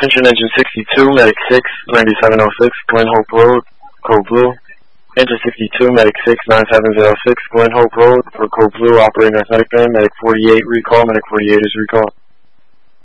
Attention Engine 62, Medic 6, 9706, Glen Hope Road, Code Blue. Engine 62, Medic 6, 9706, Glen Hope Road, for Code Blue, operating athletic band, Medic 48, recall, Medic 48 is recall.